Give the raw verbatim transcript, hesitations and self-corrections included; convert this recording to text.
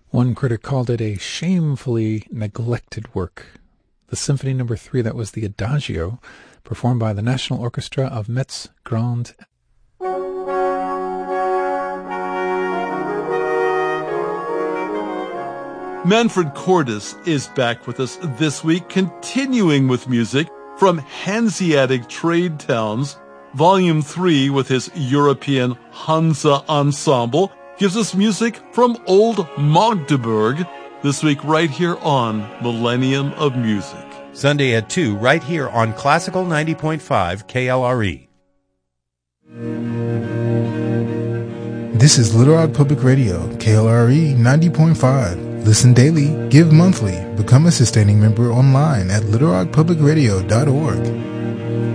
One critic called it a shamefully neglected work. The Symphony Number Three, that was the Adagio, performed by the National Orchestra of Metz Grand. Manfred Cordes is back with us this week, continuing with music from Hanseatic Trade Towns. Volume three, with his European Hansa Ensemble, gives us music from Old Magdeburg, this week right here on Millennium of Music. Sunday at two, right here on Classical ninety point five K L R E. This is Little Rock Public Radio, K L R E ninety point five. Listen daily, give monthly, become a sustaining member online at little rock public radio dot org.